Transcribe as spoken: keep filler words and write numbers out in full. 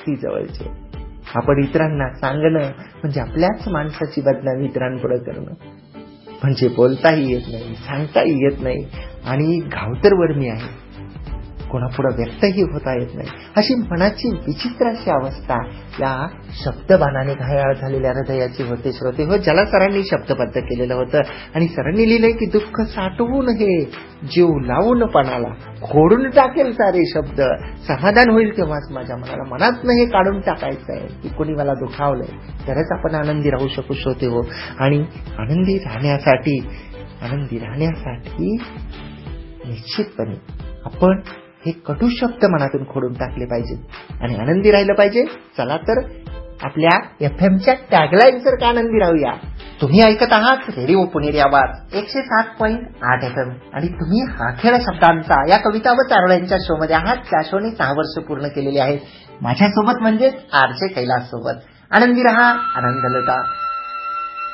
ती जवळची. आपण इतरांना सांगणं म्हणजे आपल्याच माणसाची बदनामी इतरांपुढे करणं. म्हणजे बोलताही येत नाही, सांगताही येत नाही आणि घावतर वर मी आहे, कोणापुढे व्यक्तही होता येत नाही, अशी मनाची विचित्र अशी अवस्था या शब्दबाणाने घायाळ झालेल्या हृदयाची होते. श्रोते हो, ज्याला सरांनी शब्दबद्ध केलेलं होतं आणि सरांनी लिहिलंय की दुःख साठवून हे जीव लावून पणाला खोडून टाकेल सारे शब्द, समाधान होईल तेव्हाच माझ्या मनाला. मनात हे काढून टाकायचं आहे की कोणी मला दुखावलंय, तरच आपण आनंदी राहू शकू. श्रोते हो, आणि आनंदी राहण्यासाठी आनंदी राहण्यासाठी निश्चितपणे आपण हे कटू शब्द मनातून खोडून टाकले पाहिजे आणि आनंदी राहिलं पाहिजे. चला तर आपल्या एफ एमच्या टॅगलाईन सारखं आनंदी राहूया. तुम्ही ऐकत आहात रेडिओ पुणेरी आवाज एकशे सात पॉईंट आठ एफ एम आणि तुम्ही हा खेळ शब्दांचा या कविता व चारोळ्यांच्या शो मध्ये आहात. त्या शोने सहा वर्ष पूर्ण केलेली आहेत माझ्यासोबत, म्हणजेच आरचे कैलास सोबत. आनंदी रहा, आनंद लुटा.